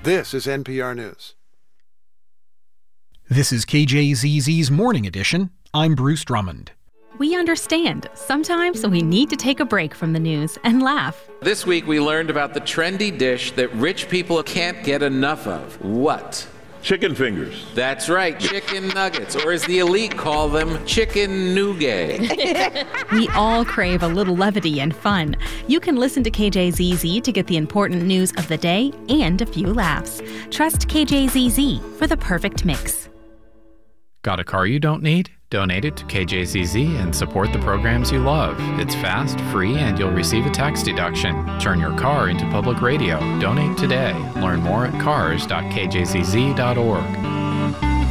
This is NPR News. This is KJZZ's Morning Edition. I'm Bruce Drummond. We understand. Sometimes we need to take a break from the news and laugh. This week we learned about the trendy dish that rich people can't get enough of. What? Chicken fingers. That's right, chicken nuggets, or as the elite call them, chicken nougat. We all crave a little levity and fun. You can listen to KJZZ to get the important news of the day and a few laughs. Trust KJZZ for the perfect mix. Got a car you don't need? Donate it to KJZZ and support the programs you love. It's fast, free, and you'll receive a tax deduction. Turn your car into public radio. Donate today. Learn more at cars.kjzz.org.